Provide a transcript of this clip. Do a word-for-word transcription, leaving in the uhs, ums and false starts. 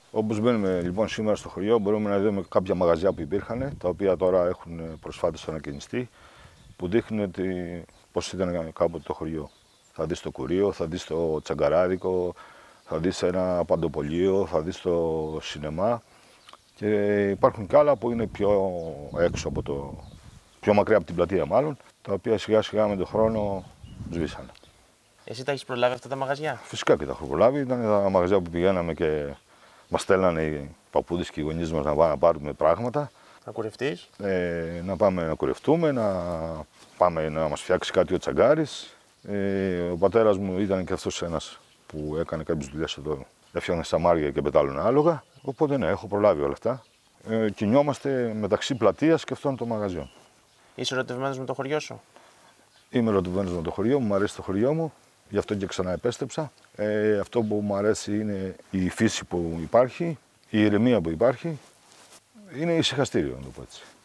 Όπως μπαίνουμε λοιπόν σήμερα στο χωριό, μπορούμε να δούμε κάποια μαγαζιά που υπήρχαν, τα οποία τώρα έχουν προσφάτως ανακαινιστεί, που δείχνουν πώς ήταν κάποτε το χωριό. Θα δεις το κουρίο, θα δεις το τσαγκαράδικο, θα δεις ένα παντοπολείο, θα δεις το σινεμά και υπάρχουν κι άλλα που είναι πιο έξω από το, πιο μακριά από την πλατεία μάλλον, τα οποία σιγά σιγά με τον χρόνο σβήσανε. Εσύ τα έχεις προλάβει αυτά τα μαγαζιά? Φυσικά και τα έχω προλάβει, ήταν τα μαγαζιά που πηγαίναμε και μας στέλνανε οι παππούδες και οι γονείς μας να πάμε να πάρουμε πράγματα. Να κουρευτείς. Ε, να πάμε να κουρευτούμε, να πάμε να μας φτιάξει κάτι ο τσαγκάρης. Ε, ο πατέρας μου ήταν και αυτός ένας που έκανε κάποιες δουλειές εδώ. Έφτιαχνε σαμάρια και πετάλωνα άλογα. Οπότε ναι, έχω προλάβει όλα αυτά. Ε, κινιόμαστε μεταξύ πλατείας και αυτών των μαγαζιών. Είσαι ερωτευμένος με το χωριό σου? Είμαι ερωτευμένος με το χωριό μου, μου αρέσει το χωριό μου, γι' αυτό και ξανά επέστρεψα. Ε, αυτό που μου αρέσει είναι η φύση που υπάρχει, η ηρεμία που υπάρχει. Είναι ησυχαστήριο, να το πω έτσι.